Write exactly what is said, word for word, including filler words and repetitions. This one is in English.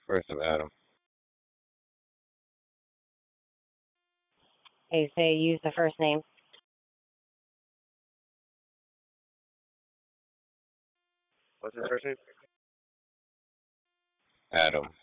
First of Adam. Okay, so you use the first name. What's his first name? Adam.